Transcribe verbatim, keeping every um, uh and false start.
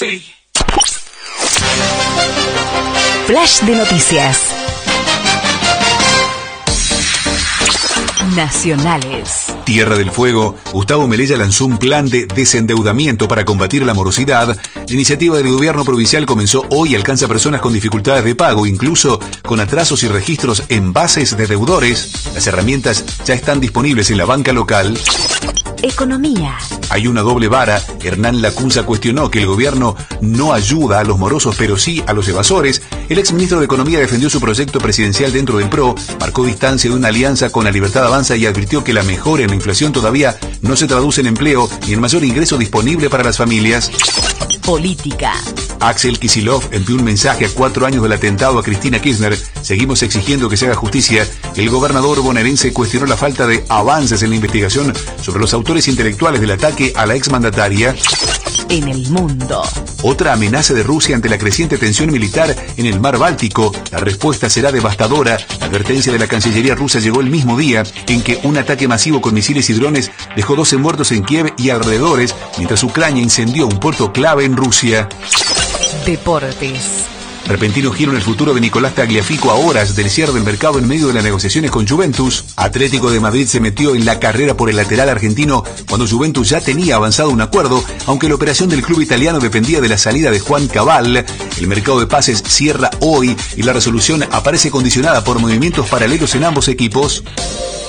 Sí. Flash de noticias. Nacionales. Tierra del Fuego, Gustavo Melella lanzó un plan de desendeudamiento para combatir la morosidad. La iniciativa del gobierno provincial comenzó hoy y alcanza personas con dificultades de pago, incluso con atrasos y registros en bases de deudores. Las herramientas ya están disponibles en la banca local. Economía. Hay una doble vara. Hernán Lacunza cuestionó que el gobierno no ayuda a los morosos, pero sí a los evasores. El exministro de Economía defendió su proyecto presidencial dentro del P R O, marcó distancia de una alianza con La Libertad Avanza y advirtió que la mejora en la inflación todavía no se traduce en empleo ni en mayor ingreso disponible para las familias. Política. Axel Kicillof envió un mensaje a cuatro años del atentado a Cristina Kirchner. Seguimos exigiendo que se haga justicia. El gobernador bonaerense cuestionó la falta de avances en la investigación sobre los autores intelectuales del ataque a la exmandataria. En el mundo. Otra amenaza de Rusia ante la creciente tensión militar en el mar Báltico. La respuesta será devastadora. La advertencia de la Cancillería rusa llegó el mismo día en que un ataque masivo con misiles y drones dejó doce muertos en Kiev y alrededores, mientras Ucrania incendió un puerto clave en Rusia. Deportes. Repentino giro en el futuro de Nicolás Tagliafico a horas del cierre del mercado en medio de las negociaciones con Juventus. Atlético de Madrid se metió en la carrera por el lateral argentino cuando Juventus ya tenía avanzado un acuerdo, aunque la operación del club italiano dependía de la salida de Juan Cabal. El mercado de pases cierra hoy y la resolución aparece condicionada por movimientos paralelos en ambos equipos.